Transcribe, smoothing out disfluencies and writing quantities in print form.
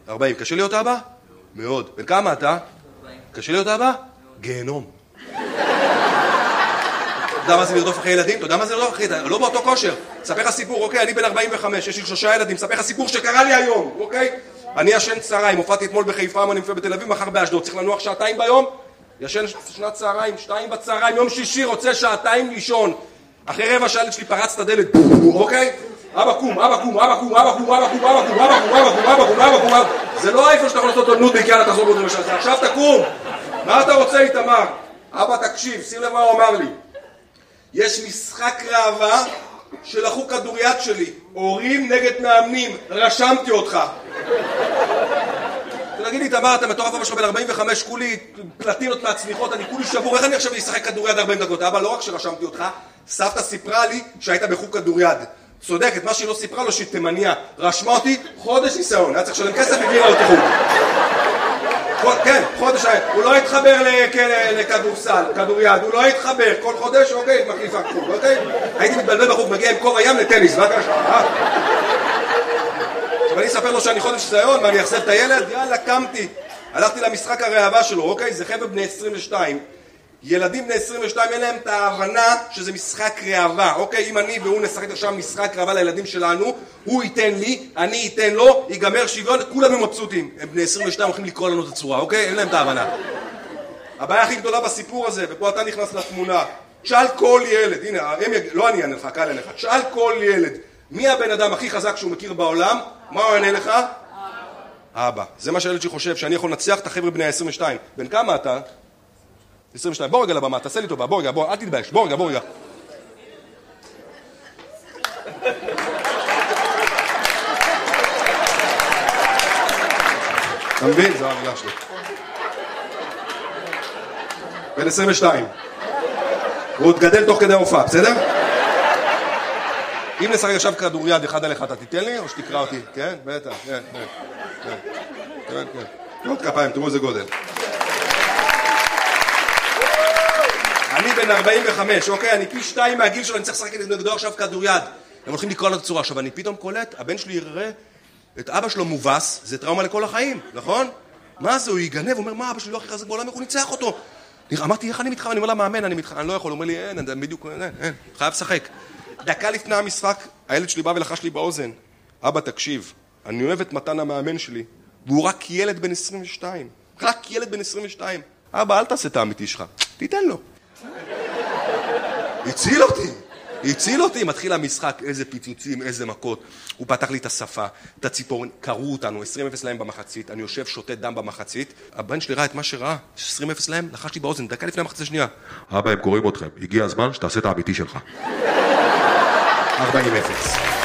40. קשה להיות אבא? מאוד. בן כמה אתה? 40. קשה להיות אבא? גיהנום. אתה יודע מה זה לרדוף אחרי ילדים? אתה יודע מה זה לרדוף אחרי? לא באותו כושר. ספר לך סיפור, אוקיי? אני בן 45, יש לי 3 ילדים. ספר לך סיפור שקרה לי היום, אוקיי? אני ישן צהריים, הופעתי אתמול בחיפה, אני מופיע בתל אביב, מחר באשדוד. צריך לנוח 2 ביום? ישן שנת צהריים, 2 בצהריים, יום שישי רוצה 2 לישון. אחרי רבע שעה שלי פרץ את הדלת, אוקיי? אבא קום, אבא קום, אבא קום, אבא קום, אבא קום, אבא קום, אבא קום, אבא קום, אבא קום, אבא קום, אבא קום. זה לא איפה שאתה יכול לעשות אותו נודניק, יאללה תחזור בודרים שלך. עכשיו תקום. מה אתה רוצה איתמר? אבא תקשיב, שים לב מה הוא אמר לי. יש משחק ראווה שלקחו כדוריד שלי, הורים נגד מאמנים, רשמתי אותך. תגיד לי, תמר, אתה מטורף, אבא שלך בן 45, כולי פלטינות מהצניחות, אני כולי שבור, איך אני עכשיו אשחק כדוריד 40 דקות? אבא, לא רק שרשמתי אותך, סבתא סיפרה לי שהיית בחוג כדוריד. צודקת, מה שהיא לא סיפרה לו שהיא תימניה. רשמה אותי חודש ניסיון, היה צריך לשלם כסף והגיעה לאותו חוג. כן, חודש, הוא לא התחבר לכדורסל, כדוריד, הוא לא התחבר, כל חודש, אוקיי, מחליפה חוג, אוקיי? הייתי מתבלבל בחוג, מגיע עם קור הים לטניס, מה קרה? עכשיו אני אספר לו שאני חודש ניסיון, ואני אחסב את הילד, יאללה, קמתי. הלכתי למשחק הראווה שלו, אוקיי? זה חבר'ה בני 22. ילדים בני 22 אין להם את ההבנה שזה משחק ראווה, אוקיי? אם אני והוא נשחק עכשיו משחק ראווה לילדים שלנו, הוא ייתן לי, אני אתן לו, ייגמר שוויון, כולנו מבסוטים. הם בני 22 הולכים לקרוא לנו את הצורה, אוקיי? אין להם את ההבנה. הבעיה הכי גדולה בסיפור הזה, ופה אתה נכנס לתמונה, תשאל כל ילד, הנה, לא אני אענה לך, קל אענה לך, תשאל כל ילד, מי הבן אדם הכי חזק שהוא מכיר בעולם? מה הוא יענה לך? אבא. זה מה שהילד שחושב, שאני יכול לנצח את החבר'ה בני ה-22. בן כמה אתה? 22. בוא רגע לבמה, תעשה לי טובה, בוא רגע, בוא, אל תתבייש, בוא רגע. אתה מבין? זו המילה שלי. בן 22. הוא עוד גדל תוך כדי ההופעה, בסדר? אם נשחק עכשיו כדוריד 1 על 1, אתה תיתן לי או שתקרא אותי? כן? בטח, כן. עוד כפיים, תראו איזה גודל. אני בן 45, אוקיי? אני פי 2 מהגיל שלו, אני צריך לשחק נגדו עכשיו כדוריד. הם הולכים לקרוא לו את הצורה. עכשיו, אני פתאום קולט, הבן שלי יראה את אבא שלו מובס, זה טראומה לכל החיים, נכון? מה זה? הוא ייגנב, הוא אומר, מה, אבא שלי לא הכי חזק בעולם, איך הוא ניצח אותו? אמרתי, איך אני מתחרה? אני אומר לה, מאמן, אני לא יכול. הוא אומר לי, אין, בדיוק, אין, חייב לשחק. דקה לפני המשחק, הילד שלי בא ולחש לי באוזן, אבא, תקשיב, אני אוהב את מתן המאמן שלי, והוא רק ילד בן 22. רק ילד בן 22. אבא, אל תעשה את האמיתי שלך. תיתן לו. הציל אותי, מתחיל המשחק, איזה פיצוצים, איזה מכות. הוא פתח לי את השפה, את הציפורן, קראו אותנו, 20-0 להם במחצית, אני יושב, שותה דם במחצית. הבן שלי ראה את מה שראה, 20-0 להם, לחש לי באוזן, דקה לפני המחצית השנייה. אבא, הם קוראים אתכם, הגיע הזמן שתעשה את האמיתי שלך. 40-0.